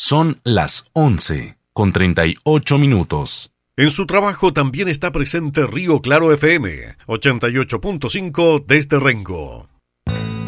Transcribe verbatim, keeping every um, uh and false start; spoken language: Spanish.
Son las once con treinta y ocho minutos. En su trabajo también está presente Río Claro F M, ochenta y ocho punto cinco desde Rengo.